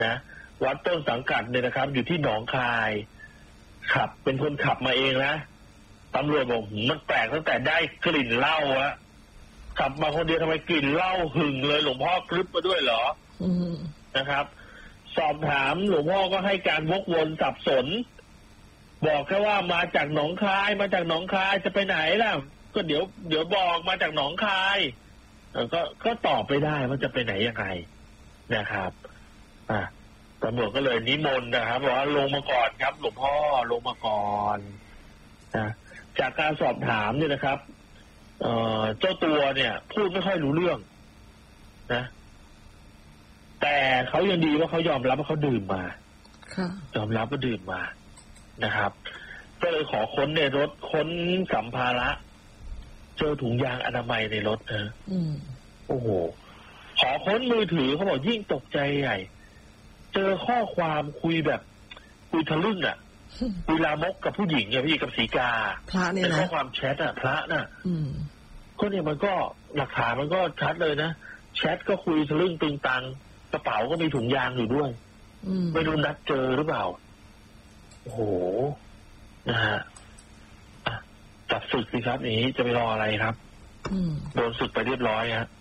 นะวัดต้นสังกัดเนี่ยนะครับอยู่ที่หนองคายขับเป็นคนขับมาเองนะตำรวจบอกมันแปลกตั้งแต่ได้กลิ่นเหล้าอะขับมาคนเดียวทำไมกลิ่นเหล้าหึงเลยหลวงพ่อกรึบมาด้วยเหรอนะครับสอบถามหลวงพ่อก็ให้การวกวนสับสนบอกแค่ว่ามาจากหนองคายจะไปไหนล่ะก็เดี๋ยวบอกมาจากหนองคายก็ตอบไปได้ว่าจะไปไหนยังไงนะครับตำรวจก็เลยนิมนต์นะครับบอกว่าลงมาก่อนครับหลวงพ่อลงมาก่อนนะจากการสอบถามเนี่ยนะครับเจ้าตัวเนี่ยพูดไม่ค่อยรู้เรื่องนะแต่เขายังดีว่าเขายอมรับว่าเขาดื่มมายอมรับว่าดื่มมานะครับก็เลยขอค้นในรถค้นสัมภาระเจอถุงยางอนามัยในรถโอ้โหขอค้นมือถือเขาบอกยิ่งตกใจใหญ่เจอข้อความคุยแบบคุยทะลึ่งอ่ะคุยลามกกับผู้หญิงเนี่ยพี่กับสีกาพระเนี่ยนะข้อความแชทอ่ะพระน่ะก็เนี่ยมันก็หลักฐานมันก็ชัดเลยนะแชทก็คุยทะลึ่งตึงตังกระเป๋าก็มีถุงยางอยู่ด้วยไม่รู้นัดเจอหรือเปล่าโอ้โหนะฮะจับศึกสิครับนี้จะไปรออะไรครับโดนศึกไปเรียบร้อยฮะ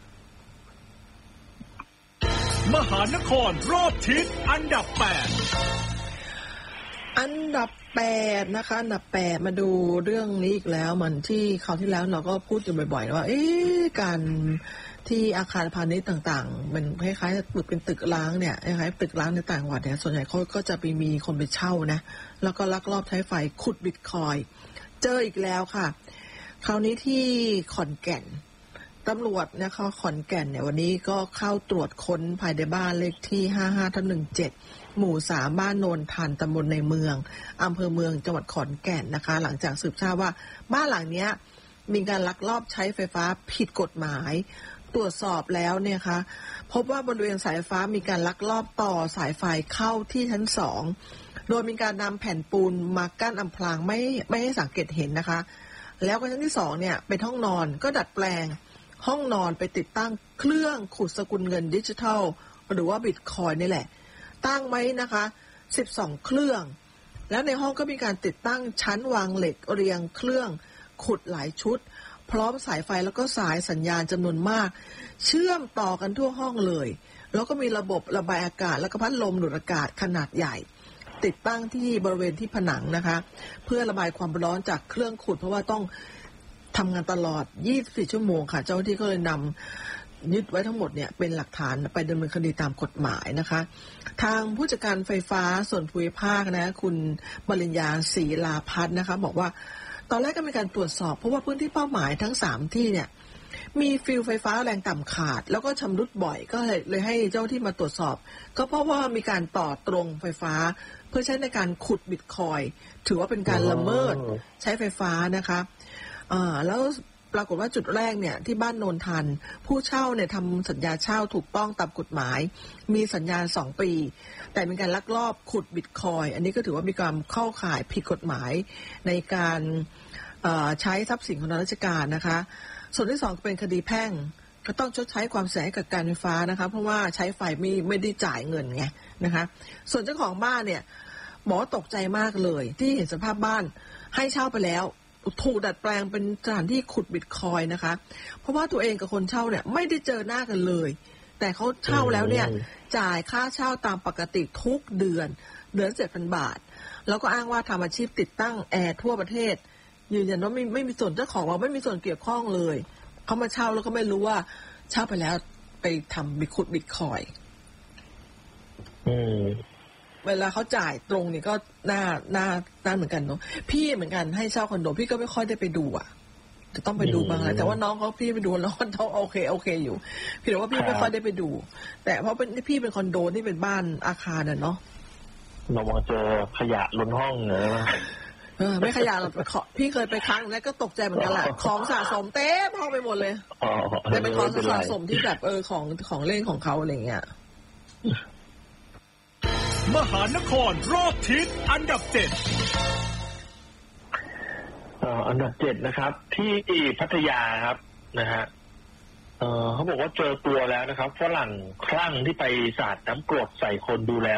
มหานครรอบทิศอันดับ 8 นะคะอันดับ 8มาดูเรื่องนี้อีกแล้วมันที่คราวที่แล้วเราก็พูดกันบ่อยๆว่าการที่อาคารพาณิชย์ต่างๆมันคล้ายๆเป็นตึกร้างเนี่ยคล้ายๆตึกร้างในต่างจังหวัดเนี่ยส่วนใหญ่เขาก็จะไปมีคนไปเช่านะแล้วก็ลักลอบใช้ไฟขุดบิตคอยน์เจออีกแล้วค่ะคราวนี้ที่ขอนแก่นตำรวจนะคะขอนแก่นเนี่ยวันนี้ก็เข้าตรวจค้นภายในบ้านเลขที่55/17หมู่ 3บ้านโนนทันตำบลในเมืองอำเภอเมืองจังหวัดขอนแก่นนะคะหลังจากสืบทราบว่าบ้านหลังนี้มีการลักลอบใช้ไฟฟ้าผิดกฎหมายตรวจสอบแล้วเนี่ยค่ะพบว่าบริเวณสายฟ้ามีการลักลอบต่อสายไฟเข้าที่ชั้น2โดยมีการนำแผ่นปูนมากั้นอำพรางไม่ให้สังเกตเห็นนะคะแล้วก็ชั้นที่2เนี่ยเป็นห้องนอนก็ดัดแปลงห้องนอนไปติดตั้งเครื่องขุดสกุลเงินดิจิทัลหรือว่าบิตคอยน์นี่แหละตั้งไว้นะคะ12เครื่องแล้วในห้องก็มีการติดตั้งชั้นวางเหล็กเรียงเครื่องขุดหลายชุดพร้อมสายไฟแล้วก็สายสัญญาณจำนวนมากเชื่อมต่อกันทั่วห้องเลยแล้วก็มีระบบระบายอากาศแล้วก็พัดลมดูดอากาศขนาดใหญ่ติดตั้งที่บริเวณที่ผนังนะคะเพื่อระบายความร้อนจากเครื่องขุดเพราะว่าต้องทำงานตลอด24ชั่วโมงค่ะเจ้าหน้าที่ก็เลยนำยึดไว้ทั้งหมดเนี่ยเป็นหลักฐานไปดำเนินคดีตามกฎหมายนะคะทางผู้จัดการไฟฟ้าส่วนภูมิภาคนะคุณปริญญาศรีลาพัฒน์นะคะบอกว่าตอนแรกก็มีการตรวจสอบเพราะว่าพื้นที่เป้าหมายทั้ง3ที่เนี่ยมีฟิวไฟฟ้าแรงต่ำขาดแล้วก็ชำรุดบ่อยก็เลยให้เจ้าที่มาตรวจสอบก็เพราะว่ามีการต่อตรงไฟฟ้าเพื่อใช้ในการขุดบิตคอยน์ถือว่าเป็นการละเมิดใช้ไฟฟ้านะคะแล้วปรากฏว่าจุดแรกเนี่ยที่บ้านโนนทันผู้เช่าเนี่ยทำสัญญาเช่าถูกต้องตามกฎหมายมีสัญญา2 ปีแต่มีการลักลอบขุดบิตคอยน์อันนี้ก็ถือว่ามีการเข้าข่ายผิดกฎหมายในการใช้ทรัพย์สินของราชการนะคะส่วนที่2เป็นคดีแพ่งก็ต้องชดใช้ความเสียหายกับการไฟฟ้านะคะเพราะว่าใช้ไฟไม่ได้จ่ายเงินไงนะคะส่วนเจ้าของบ้านเนี่ยหมอตกใจมากเลยที่เห็นสภาพบ้านให้เช่าไปแล้วถูกดัดแปลงเป็นสถานที่ขุดบิตคอยน์นะคะเพราะว่าตัวเองกับคนเช่าเนี่ยไม่ได้เจอหน้ากันเลยแต่เขาเช่าแล้วเนี่ยจ่ายค่าเช่าตามปกติทุกเดือน7,000 บาทแล้วก็อ้างว่าทำอาชีพติดตั้งแอร์ทั่วประเทศยืนยันว่าไม่มีส่วนเจ้าของเราไม่มีส่วนเกี่ยวข้องเลยเขามาเช่าแล้วก็ไม่รู้ว่าเช่าไปแล้วไปทำขุดบิตคอยน์เวลาเขาจ่ายตรงนี่ก็น่าเหมือนกันเนาะพี่เหมือนกันให้เช่าคอนโดพี่ก็ไม่ค่อยได้ไปดูจะต้องไปดูบ้างแหละแต่ว่าน้องเขาพี่ไปดูแล้วเขาโอเคอยู่พี่บอกว่าพี่ไม่ค่อยได้ไปดูแต่เพราะพี่เป็นคอนโดที่เป็นบ้านอาคารเนาะเรามาเจอขยะล้นห้องเนอะไม่ขยะหรอกพี่เคยไปครั้งแล้วก็ตกใจเหมือนกันแหละของสะสมเต็มห้องไปหมดเลยแต่เป็นของสะสมที่แบบของเล่นของเขาอะไรเงี้ยมหานครรอบทิศอันดับ 7 อันดับ 7นะครับที่พัทยาครับนะฮะเขาบอกว่าเจอตัวแล้วนะครับฝรั่งคลั่งที่ไปสาดน้ำกรดใส่คนดูแล